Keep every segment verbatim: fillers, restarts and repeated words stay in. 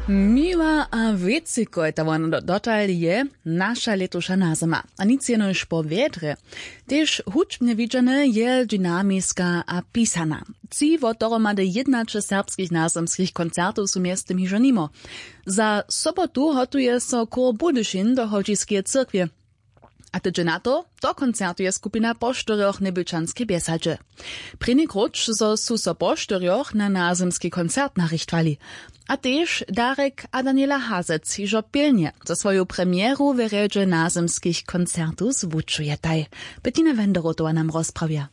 Miła a weciko je to ono dotal je nasza letuša zima, a nic jenož po vedre. Tež hudžbne vidžane je dynamiska a pisana. Ci od dohromady jednače serbskich nazemskich koncertów su miestem hižo nimo. Za sobotu hotuje so kor Budyšin do Holčiskeje cyrkwie. A tydzień na to, to koncertuje skupina po štyroch nebylčanskej biesalče. První kruč so su so po štyroch na nazemski koncert narichtvali. A tež Darek a Daniela Hazec hižo pilnie za svoju premieru w redze nazemskich koncertów zwučujetaj. Bettina Wenderotova nam rozprawia.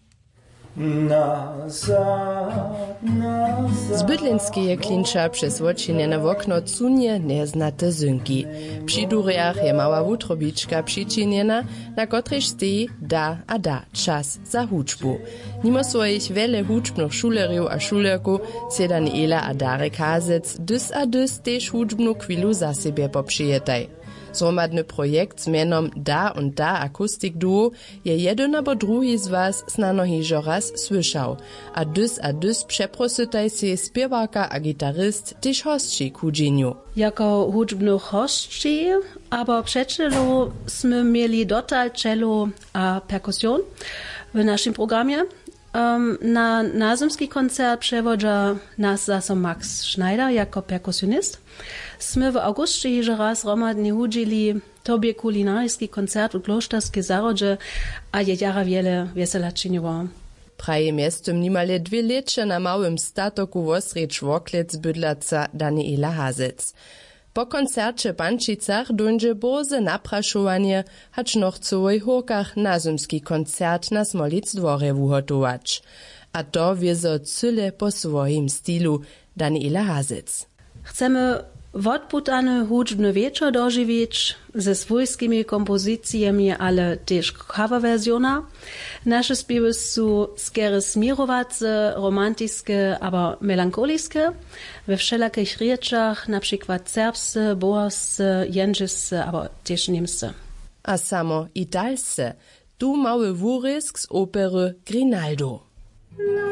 Z bydlinskeje klinča přes očinjene v okno cunje neznate zynki. Při durjach je mała wutrobička přičinjena, na kotrež steji da a da čas za hudžbu. Nimo svojich vele hudžbnych šulerjev a šulerku se Daniela a Darek Hazec dys a dys tež hudžbnu kvilu za sebe popřijetaj. Zromadny projekt z menom Da und Da Akustik Duo je jeden abo drugi z was snano hižo raz słyšał, a dys a dys przeprosytaj se spiewarka a gitarist tež hostči ku dżiniu. Jako hudžbnych hostči, aber przecelo sme mieli dotal cello a perkusjon w naszym programie. Um, na nazemski koncert przewodza nas zase Max Schneider jako perkusjonist. Sme w augustie hižo raz hromadnie hudžili tobie kulinarski koncert u Kloštarske zarodže a je jara wiele wesela činjovo. Praje miestem nimale dwie lecze na małym statoku w Osrecz Woklec bydlaca Daniela Hazec. Po koncercie Pančicach dąży boze napraszowanie, hacz noch całej hokach nazymski koncert na Smolic dworze wuhotować. A to wiezo cyle po swoim stylu Daniela Hazec. Chcemy odputany hudžbny wieczór dożywieć ze swojskimi kompozycjami, ale też coverversjona. Nasze śpiewy są skiery smirowace, romantyczne, aber melancholiskie. We wszelakich rzeczach, na przykład serbsce, bohrsce, jędrzysce, aber też niemsce. A samo italsce. Tu mały wórysk z opery Grinaldo.